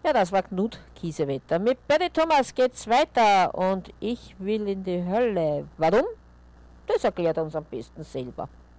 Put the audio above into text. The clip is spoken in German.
Ja, das war Knut Kiesewetter. Mit Benny Thomas geht's weiter und ich will in die Hölle. Warum? Das erklärt er uns am besten selber.